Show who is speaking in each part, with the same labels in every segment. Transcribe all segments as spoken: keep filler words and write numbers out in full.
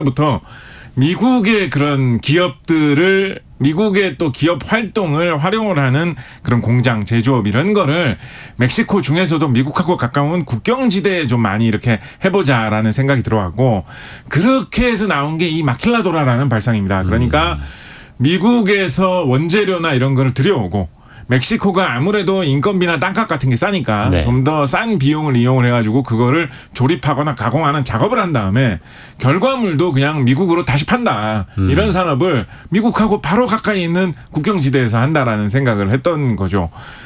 Speaker 1: 부터 미국의 그런 기업들을 미국의 또 기업 활동을 활용을 하는 그런 공장, 제조업 이런 거를 멕시코 중에서도 미국하고 가까운 국경지대에 좀 많이 이렇게 해보자라는 생각이 들어왔고 그렇게 해서 나온 게 이 마킬라도라라는 발상입니다. 그러니까 음. 미국에서 원재료나 이런 거를 들여오고 멕시코가 아무래도 인건비나 땅값 같은 게 싸니까
Speaker 2: 네.
Speaker 1: 좀 더 싼 비용을 이용을 해가지고 그거를 조립하거나 가공하는 작업을 한 다음에 결과물도 그냥 미국으로 다시 판다. 음. 이런 산업을 미국하고 바로 가까이 있는 국경지대에서 한다라는 생각을 했던 거죠.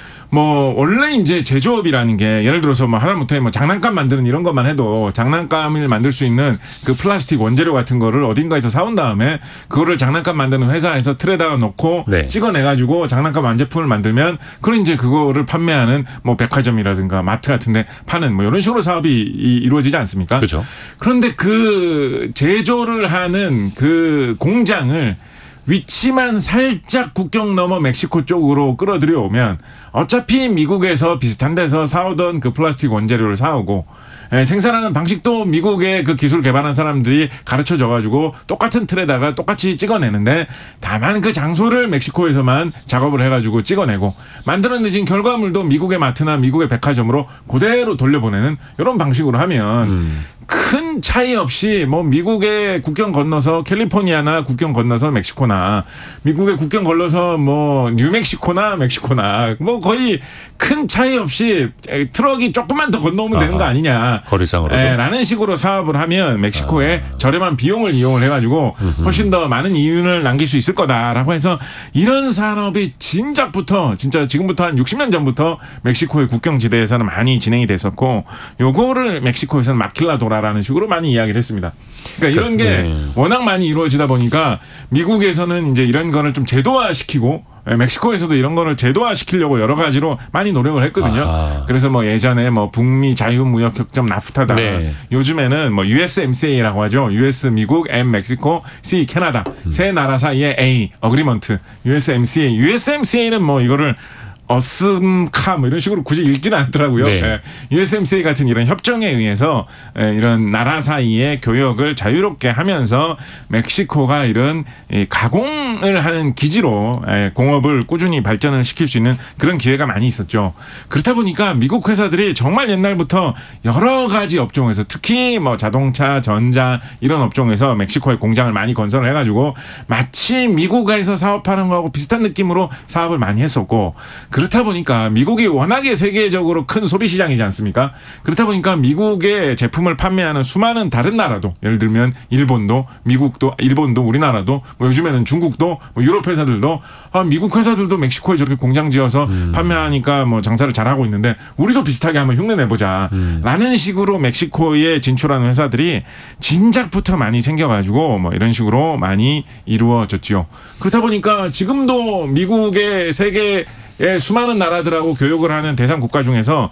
Speaker 1: 뭐 원래 이제 제조업이라는 게 예를 들어서 뭐 하다못해 뭐 장난감 만드는 이런 것만 해도 장난감을 만들 수 있는 그 플라스틱 원재료 같은 거를 어딘가에서 사온 다음에 그거를 장난감 만드는 회사에서 틀에다가 놓고
Speaker 2: 네.
Speaker 1: 찍어내가지고 장난감 완제품을 만들면 그걸 이제 그거를 판매하는 뭐 백화점이라든가 마트 같은데 파는 뭐 이런 식으로 사업이 이루어지지 않습니까?
Speaker 2: 그렇죠.
Speaker 1: 그런데 그 제조를 하는 그 공장을 위치만 살짝 국경 넘어 멕시코 쪽으로 끌어들여 오면 어차피 미국에서 비슷한 데서 사오던 그 플라스틱 원재료를 사오고 생산하는 방식도 미국의 그 기술 개발한 사람들이 가르쳐 줘가지고 똑같은 틀에다가 똑같이 찍어내는데 다만 그 장소를 멕시코에서만 작업을 해가지고 찍어내고 만들어내진 결과물도 미국의 마트나 미국의 백화점으로 그대로 돌려보내는 이런 방식으로 하면 음. 큰 차이 없이 뭐 미국의 국경 건너서 캘리포니아나 국경 건너서 멕시코나 미국의 국경 건너서 뭐 뉴멕시코나 멕시코나 뭐 거의 큰 차이 없이 트럭이 조금만 더 건너오면 되는 거 아니냐.
Speaker 2: 거리상으로도.
Speaker 1: 네, 라는 식으로 사업을 하면 멕시코에 아. 저렴한 비용을 이용을 해가지고 훨씬 더 많은 이윤을 남길 수 있을 거다라고 해서 이런 산업이 진작부터 진짜 지금부터 한 육십 년 전부터 멕시코의 국경지대에서는 많이 진행이 됐었고 요거를 멕시코에서는 마킬라도라라는 식으로 많이 이야기를 했습니다. 그러니까 이런 게 네. 워낙 많이 이루어지다 보니까 미국에서는 이제 이런 거를 좀 제도화시키고 멕시코에서도 이런 거를 제도화시키려고 여러 가지로 많이 노력을 했거든요. 아. 그래서 뭐 예전에 뭐 북미 자유무역협정 나프타다. 네. 요즘에는 뭐 유에스엠씨에이라고 하죠. 유에스 미국, M 멕시코, C 캐나다. 음. 세 나라 사이의 A 어그리먼트. 유에스엠씨에이. 유에스엠씨에이는 뭐 이거를 어슴카 뭐 이런 식으로 굳이 읽지는 않더라고요. 네. 예. 유에스엠씨에이 같은 이런 협정에 의해서 이런 나라 사이의 교역을 자유롭게 하면서 멕시코가 이런 가공을 하는 기지로 공업을 꾸준히 발전을 시킬 수 있는 그런 기회가 많이 있었죠. 그렇다 보니까 미국 회사들이 정말 옛날부터 여러 가지 업종에서 특히 뭐 자동차, 전자 이런 업종에서 멕시코에 공장을 많이 건설을 해가지고 마치 미국에서 사업하는 거하고 비슷한 느낌으로 사업을 많이 했었고 그렇다 보니까 미국이 워낙에 세계적으로 큰 소비 시장이지 않습니까? 그렇다 보니까 미국의 제품을 판매하는 수많은 다른 나라도 예를 들면 일본도 미국도 일본도 우리나라도 뭐 요즘에는 중국도 뭐 유럽 회사들도 아, 미국 회사들도 멕시코에 저렇게 공장 지어서 음. 판매하니까 뭐 장사를 잘하고 있는데 우리도 비슷하게 한번 흉내 내보자 음. 라는 식으로 멕시코에 진출하는 회사들이 진작부터 많이 생겨가지고 뭐 이런 식으로 많이 이루어졌죠. 그렇다 보니까 지금도 미국의 세계 예, 수많은 나라들하고 교역을 하는 대상 국가 중에서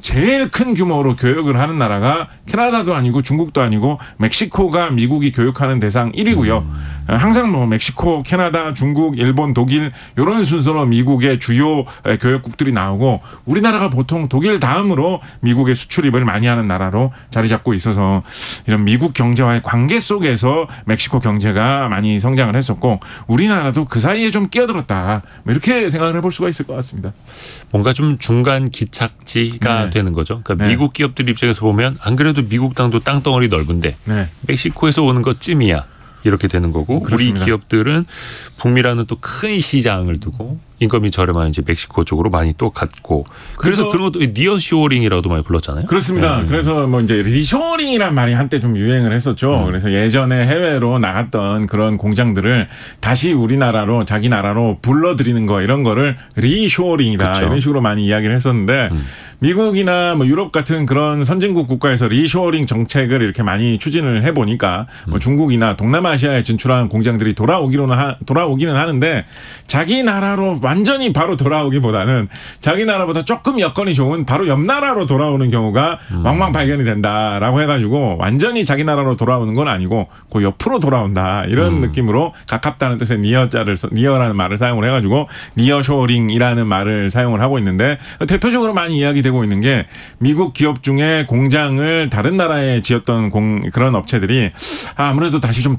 Speaker 1: 제일 큰 규모로 교역을 하는 나라가 캐나다도 아니고 중국도 아니고 멕시코가 미국이 교역하는 대상 일 위고요. 음. 항상 뭐 멕시코, 캐나다, 중국, 일본, 독일 이런 순서로 미국의 주요 교역국들이 나오고 우리나라가 보통 독일 다음으로 미국의 수출입을 많이 하는 나라로 자리 잡고 있어서 이런 미국 경제와의 관계 속에서 멕시코 경제가 많이 성장을 했었고 우리나라도 그 사이에 좀 끼어들었다. 이렇게 생각을 해볼 수가 있을 것 같습니다.
Speaker 2: 뭔가 좀 중간 기착지가 네. 되는 거죠. 그러니까 네. 미국 기업들 입장에서 보면 안 그래도 미국 땅도 땅덩어리 넓은데 네. 멕시코에서 오는 것 찜이야. 이렇게 되는 거고 그렇습니다. 우리 기업들은 북미라는 또 큰 시장을 두고 인건비 저렴한 이제 멕시코 쪽으로 많이 또 갔고 그래서, 그래서 그런 것도 니어쇼어링이라고도 많이 불렀잖아요.
Speaker 1: 그렇습니다. 네. 그래서 뭐 이제 리쇼어링이란 말이 한때 좀 유행을 했었죠. 음. 그래서 예전에 해외로 나갔던 그런 공장들을 다시 우리나라로 자기 나라로 불러들이는 거 이런 거를 리쇼어링이다 그렇죠. 이런 식으로 많이 이야기를 했었는데 음. 미국이나 뭐 유럽 같은 그런 선진국 국가에서 리쇼어링 정책을 이렇게 많이 추진을 해보니까 음. 뭐 중국이나 동남아시아에 진출한 공장들이 돌아오기로는 하, 돌아오기는 하는데 자기 나라로 완전히 바로 돌아오기보다는 자기 나라보다 조금 여건이 좋은 바로 옆 나라로 돌아오는 경우가 음. 왕왕 발견이 된다라고 해가지고 완전히 자기 나라로 돌아오는 건 아니고 그 옆으로 돌아온다 이런 음. 느낌으로 가깝다는 뜻의 니어자를 니어라는 말을 사용을 해가지고 니어쇼링이라는 말을 사용을 하고 있는데 대표적으로 많이 이야기되고 있는 게 미국 기업 중에 공장을 다른 나라에 지었던 공, 그런 업체들이 아무래도 다시 좀